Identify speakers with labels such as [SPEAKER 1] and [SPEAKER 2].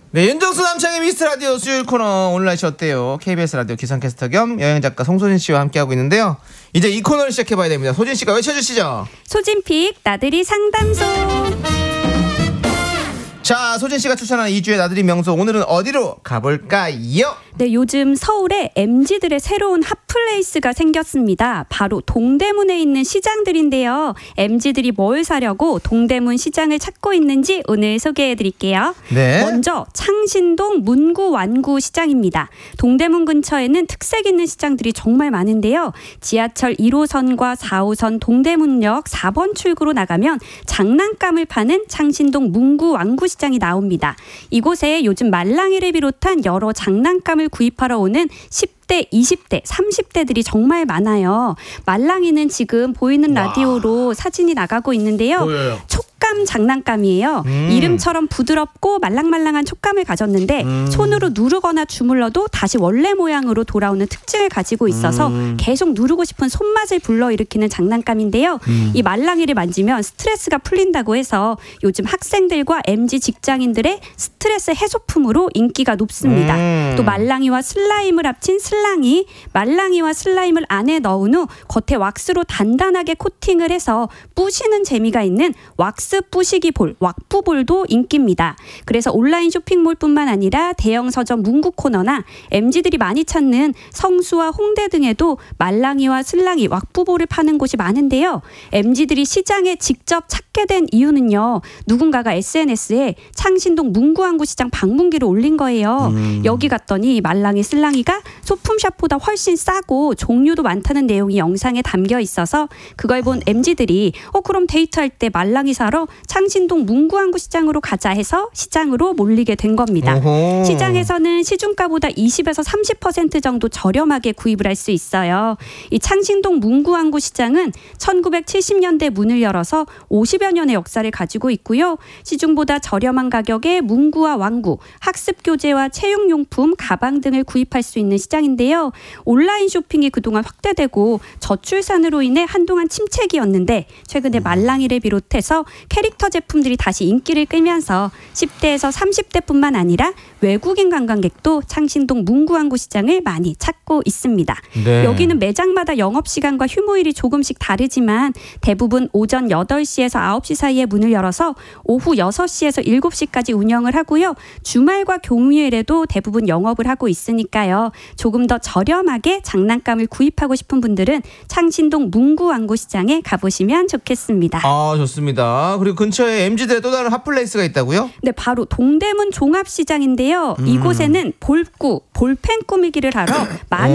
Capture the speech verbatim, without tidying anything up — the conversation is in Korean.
[SPEAKER 1] 네, 윤정수 남창의 미스터라디오 수요일 코너 오늘 날씨 어때요? 케이비에스 라디오 기상캐스터 겸 여행작가 송소진 씨와 함께하고 있는데요. 이제 이 코너를 시작해봐야 됩니다. 소진 씨가 외쳐주시죠.
[SPEAKER 2] 소진픽 나들이 상담소.
[SPEAKER 1] 자, 소진 씨가 추천하는 이 주의 나들이 명소, 오늘은 어디로 가볼까요?
[SPEAKER 2] 네, 요즘 서울에 엠지들의 새로운 핫플레이스가 생겼습니다. 바로 동대문에 있는 시장들인데요. 엠지들이 뭘 사려고 동대문 시장을 찾고 있는지 오늘 소개해드릴게요.
[SPEAKER 1] 네.
[SPEAKER 2] 먼저 창신동 문구 완구 시장입니다. 동대문 근처에는 특색 있는 시장들이 정말 많은데요. 지하철 일 호선과 사 호선 동대문역 사 번 출구로 나가면 장난감을 파는 창신동 문구 완구 시장이 나옵니다. 이곳에 요즘 말랑이를 비롯한 여러 장난감을 구입하러 오는 십 대, 이십 대, 삼십 대들이 정말 많아요. 말랑이는 지금 보이는 라디오로 와. 사진이 나가고 있는데요.
[SPEAKER 1] 보여요.
[SPEAKER 2] 촉감 장난감이에요. 음. 이름처럼 부드럽고 말랑말랑한 촉감을 가졌는데 음. 손으로 누르거나 주물러도 다시 원래 모양으로 돌아오는 특징을 가지고 있어서 음. 계속 누르고 싶은 손맛을 불러일으키는 장난감인데요. 음. 이 말랑이를 만지면 스트레스가 풀린다고 해서 요즘 학생들과 엠지 직장인들의 스트레스 해소품으로 인기가 높습니다. 음. 또 말랑이와 슬라임을 합친 슬랑이, 말랑이와 슬라임을 안에 넣은 후 겉에 왁스로 단단하게 코팅을 해서 뿌시는 재미가 있는 왁스 뿌시기 볼, 왁부볼도 인기입니다. 그래서 온라인 쇼핑몰뿐만 아니라 대형 서점 문구 코너나 엠지들이 많이 찾는 성수와 홍대 등에도 말랑이와 슬랑이, 왁부볼을 파는 곳이 많은데요. 엠지들이 시장에 직접 찾게 된 이유는요. 누군가가 에스엔에스에 창신동 문구항구 시장 방문기를 올린 거예요. 음. 여기 갔더니 말랑이, 슬랑이가 소품샵보다 훨씬 싸고 종류도 많다는 내용이 영상에 담겨 있어서 그걸 본 엠지들이 어 그럼 데이트할 때 말랑이 사러 창신동 문구항구 시장으로 가자 해서 시장으로 몰리게 된 겁니다. 오호. 시장에서는 시중가보다 이십에서 삼십 퍼센트 정도 저렴하게 구입을 할 수 있어요. 이 창신동 문구항구 시장은 천구백칠십 년대 문을 열어서 오십여 년의 역사를 가지고 있고요. 시중보다 저렴한 가격에 문구와 완구, 학습 교재와 체육용품, 가방 등을 구입할 수 있는 시장인데요. 온라인 쇼핑이 그동안 확대되고 저출산으로 인해 한동안 침체기였는데 최근에 말랑이를 비롯해서 캐릭터 제품들이 다시 인기를 끌면서 십 대에서 삼십 대뿐만 아니라 외국인 관광객도 창신동 문구항구 시장을 많이 찾고 있습니다. 네. 여기는 매장마다 영업시간과 휴무일이 조금씩 다르지만 대부분 오전 여덟 시에서 아홉 시 사이에 문을 열어서 오후 여섯 시에서 일곱 시까지 운영을 하고요. 주말과 공휴일에도 대부분 영업을 하고 있으니까요. 조금 더 저렴하게 장난감을 구입하고 싶은 분들은 창신동 문구항구 시장에 가보시면 좋겠습니다.
[SPEAKER 1] 아, 좋습니다. 그리고 근처에 엠지들의 또 다른 핫플레이스가 있다고요?
[SPEAKER 2] 네, 바로 동대문 종합시장인데요. 음. 이곳에는 볼꾸, 볼펜 꾸미기를 하러 많은